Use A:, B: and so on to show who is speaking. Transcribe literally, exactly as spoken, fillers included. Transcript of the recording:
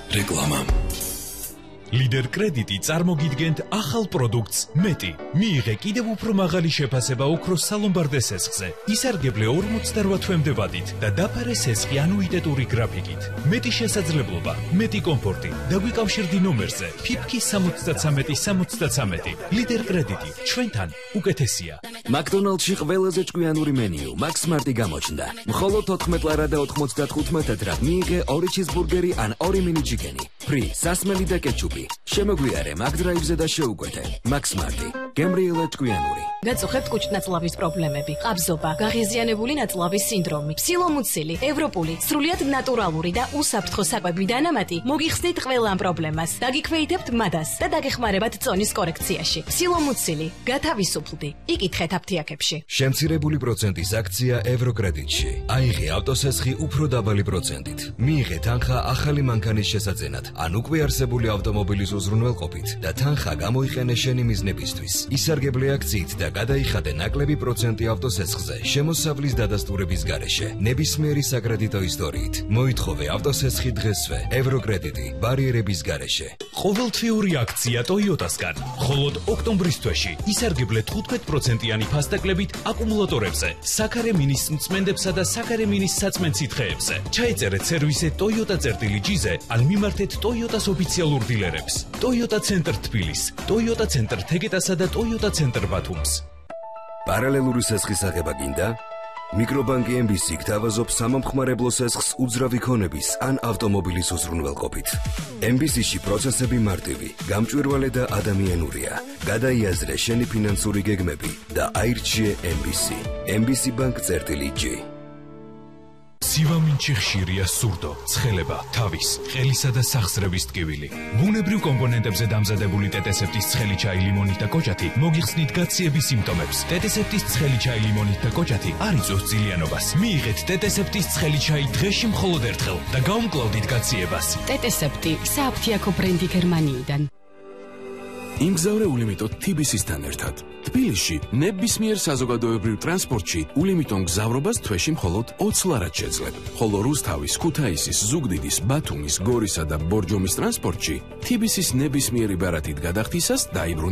A: რეკლამა.
B: Lider კრედიტი წარმოგიდგენთ ახალ პროდუქტს მეტი. მიიღე კიდევ უფრო მაღალი შეფასება ოქროს სალომბარდე სესხზე. ისარგებლე ორმოცდაოთხ თვემდე ვადით და დაფარე სესხი ანუიტეტური გრაფიკით. მეტი შესაძლებლობა, მეტი კომფორტი. დაგვიკავშირდი ნომერზე ფიფკი სამოცდათრამეტი სამოცდათრამეტი. Lider კრედიტი ჩვენთან უკეთესია.
C: მაკდონალდსში ყველაზე ჭკვიანური მენიუ მაქსმარტი გამოჩნდა. მხოლოდ თოთხმეტ ლარა და ოთხმოცდათხუთი მეტრად მიიღე ორი ჩიზბურგერი ან ორი მინი ჩიკენი. ფრი, სასმელი და კეჩუპი. შემოგვიარე მაგდრაივზე და შეუკვეთე. მაქსმარტი, გემრიელა ჭკვიანური.
D: გაწუხებთ კუჭნაწლავის პრობლემები, ყაბზობა, გაღიზიანებული ნაწლავის სინდრომი, სილომუცილი, ევროპული, სრულიად ნატურალური და უსაფრთხო საკვები დანამატი მოგიხსნით ყველა ამ პრობლემას. დაგიქვეითებთ მადას და დაგეხმარებათ წონის კორექციაში. სილომუცილი, გათავისუფლდი. იკითხეთ აფთიაქებში.
C: შემცირებული პროცენტის აქცია ევროკრედიტში. აიღე ავტოსესხი უფრო დაბალი პროცენტით. მიიღე თანხა ახალი მანქანის შესაძენად, ან უკვე არსებული ავტომობილის უზრუნველყოფით და თანხა გამოიყენე შენი მიზნებისთვის. ისარგებლე აქციით და გადაიხადე ნაკლები პროცენტი ავტოსესხზე შემოსავლის დადასტურების გარეშე. ნებისმიერი საკრედიტო ისტორიით. მოითხოვე ავტოსესხი დღესვე. ევროკრედიტი ბარიერების გარეშე.
B: ყოველთვიური აქცია Toyota-სგან. მხოლოდ ოქტომბრის თვეში ისარგებლე თხუთმეტ პროცენტიანი ფასდაკლებით აკუმულატორებზე, საქარე მინის მწმენდებსა და საქარე მინის საწმენ სითხეებზე. ჩაეწერეთ სერვისე Toyota-ზე ან მიმართეთ Toyota-s ოფიციალურ დილერებს. Toyota ცენტრ თბილის, Toyota ცენტრ თეგეტასა და Toyota ცენტრ ბათუმს.
C: პარალელური სესხის აღება გინდა? მიკრობანკი ემ ბი სი გთავაზობს სამომხმარებლო სესხს უძრავი ქონების ან ავტომობილის უზრუნველყოფით. ემ ბი სი-ში პროცესები მარტივი, გამჭვირვალე და ადამიანურია. გადაიაზრე შენი ფინანსური გეგმები და აირჩიე ემ ბი სი. ემ ბი სი ბანკ წერტილი ჯი.
B: სივამინჩი ხშირია სურდო, ცხელება, თავის, ყელისა და სახსრების ტკივილი. ბუნებრივ კომპონენტებზე დამზადებული ტეტესეპტის ცხელი ჩაი ლიმონით და კოჭათი მოგიხსნით გაციების სიმპტომებს. ტეტესეპტის ცხელი ჩაი ლიმონით და კოჭათი არ იწვევს ძილიანობას. მიიღეთ ტეტესეპტის ცხელი ჩაი დღეში მხოლოდ ერთხელ და გაუმკლავდით გაციებას.
D: ტეტესეპტი სააფთიაქო ბრენდი გერმანიიდან.
A: იმგზავრე ულიმიტოდ თი ბი სისთან ერთად. თბილისში ნებისმიერ საზოგადოებრივ ტრანსპორტში ულიმიტონ გზავრობას თვეში მხოლოდ ოცი ლარად შეძლებ. ხოლო რუსთავის, ქუთაისის, ზუგდიდის, ბათუმის, გორისა და ბორჯომის ტრანსპორტში თი ბი სის ნებისმიერი ბარათით გადახდისას დაიბრუნებთ